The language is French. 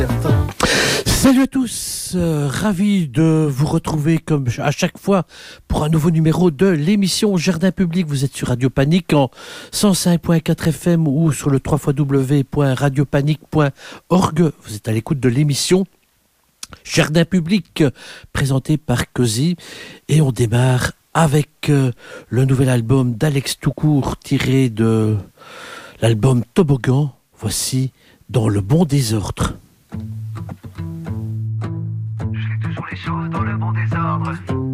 Salut à tous, ravi de vous retrouver comme à chaque fois pour un nouveau numéro de l'émission Jardin Public. Vous êtes sur Radio Panique en 105.4 FM ou sur le www.radiopanique.org. Vous êtes à l'écoute de l'émission Jardin Public présentée par Cozy et on démarre avec le nouvel album d'Alex Toucourt tiré de l'album Toboggan. Voici Dans le bon désordre. Je fais toujours les choses dans le bon désordre.